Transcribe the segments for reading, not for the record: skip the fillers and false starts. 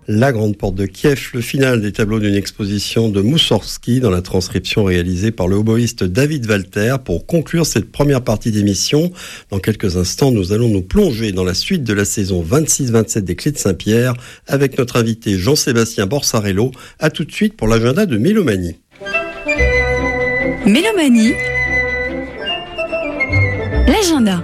La Grande Porte de Kiev, le final des tableaux d'une exposition de Moussorgsky dans la transcription réalisée par le oboïste David Walter. Pour conclure cette première partie d'émission, dans quelques instants, nous allons nous plonger dans la suite de la saison 26-27 des Clés de Saint-Pierre avec notre invité Jean-Sébastien Borsarello. À tout de suite pour l'agenda de Mélomanie. Mélomanie, l'agenda.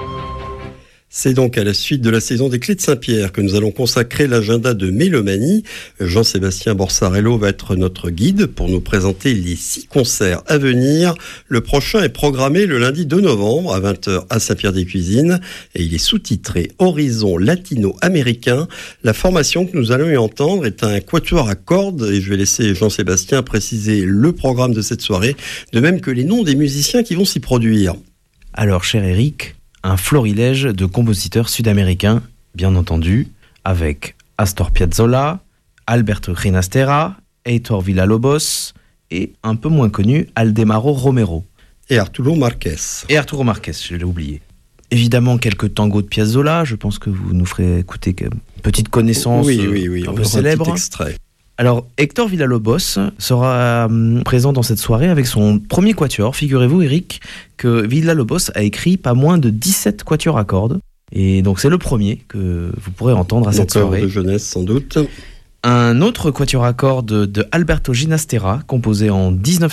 C'est donc à la suite de la saison des Clés de Saint-Pierre que nous allons consacrer l'agenda de Mélomanie. Jean-Sébastien Borsarello va être notre guide pour nous présenter les 6 concerts à venir. Le prochain est programmé le lundi 2 novembre à 20h à Saint-Pierre-des-Cuisines et il est sous-titré Horizon latino-américain. La formation que nous allons y entendre est un quatuor à cordes et je vais laisser Jean-Sébastien préciser le programme de cette soirée, de même que les noms des musiciens qui vont s'y produire. Alors, cher Eric, un florilège de compositeurs sud-américains, bien entendu, avec Astor Piazzolla, Alberto Ginastera, Heitor Villa-Lobos et, un peu moins connu, Aldemaro Romero. Et Arturo Marquez, je l'ai oublié. Évidemment, quelques tangos de Piazzolla, je pense que vous nous ferez écouter une petite connaissance un peu célèbre. Un petit extrait. Alors, Héctor Villa-Lobos sera présent dans cette soirée avec son premier quatuor. Figurez-vous, Eric, que Villa-Lobos a écrit pas moins de 17 quatuors à cordes. Et donc, c'est le premier que vous pourrez entendre à cette soirée. De jeunesse, sans doute. Un autre quatuor à cordes de Alberto Ginastera, composé en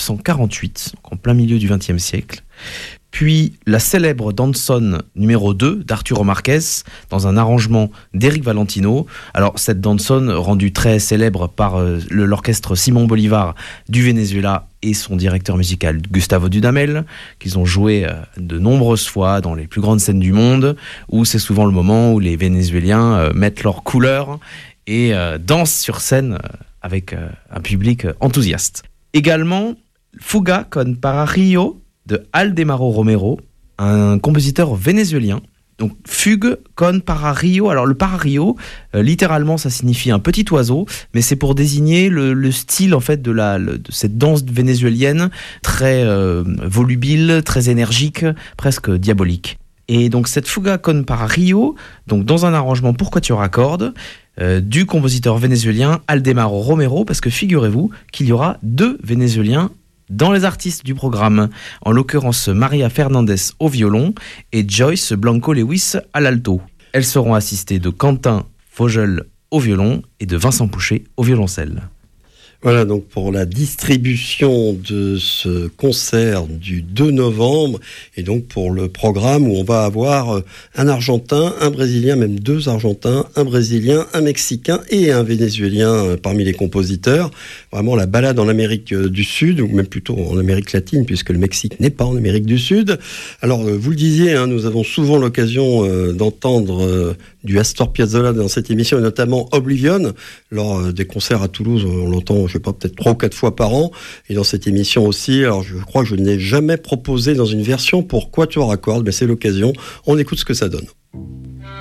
1948, donc en plein milieu du XXe siècle. Puis la célèbre danzone numéro 2 d'Arturo Marquez dans un arrangement d'Éric Valentino. Alors cette danzone rendue très célèbre par l'orchestre Simon Bolivar du Venezuela et son directeur musical Gustavo Dudamel, qu'ils ont joué de nombreuses fois dans les plus grandes scènes du monde, où c'est souvent le moment où les Vénézuéliens mettent leurs couleurs et dansent sur scène avec un public enthousiaste. Également, Fuga con Pararillo de Aldemaro Romero, un compositeur vénézuélien. Donc, fugue con pararillo. Alors, le pararillo, littéralement, ça signifie un petit oiseau, mais c'est pour désigner le style, en fait, de cette danse vénézuélienne, très volubile, très énergique, presque diabolique. Et donc, cette fuga con pararillo, donc dans un arrangement pour quatuor à cordes, du compositeur vénézuélien Aldemaro Romero, parce que figurez-vous qu'il y aura 2 Vénézuéliens dans les artistes du programme, en l'occurrence Maria Fernandez au violon et Joyce Blanco-Lewis à l'alto. Elles seront assistées de Quentin Fogel au violon et de Vincent Pouchet au violoncelle. Voilà donc pour la distribution de ce concert du 2 novembre et donc pour le programme où on va avoir un Argentin, un Brésilien, même 2 Argentins, un Brésilien, un Mexicain et un Vénézuélien parmi les compositeurs. Vraiment la balade en Amérique du Sud, ou même plutôt en Amérique latine puisque le Mexique n'est pas en Amérique du Sud. Alors vous le disiez, nous avons souvent l'occasion d'entendre du Astor Piazzolla dans cette émission et notamment Oblivion lors des concerts à Toulouse. On l'entend, je sais pas, peut-être 3 ou 4 fois par an. Et dans cette émission aussi, alors je crois que je n'ai jamais proposé dans une version pour quatuor à cordes, mais c'est l'occasion. On écoute ce que ça donne.